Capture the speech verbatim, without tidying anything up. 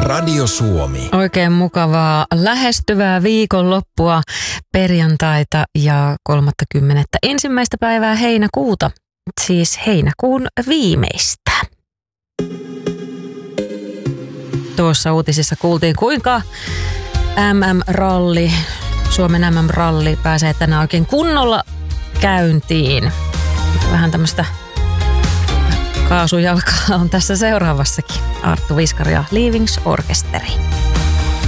Radio Suomi. Oikein mukavaa lähestyvää viikonloppua, perjantaita ja kolmaskymmenes ensimmäistä päivää heinäkuuta, siis heinäkuun viimeistä. Tuossa uutisissa kuultiin, kuinka M M-ralli, Suomen M M-ralli pääsee tänään oikein kunnolla käyntiin. Vähän tämmöistä kaasujalkaa on tässä seuraavassakin. Arttu Viskari ja Leavings Orkesteri.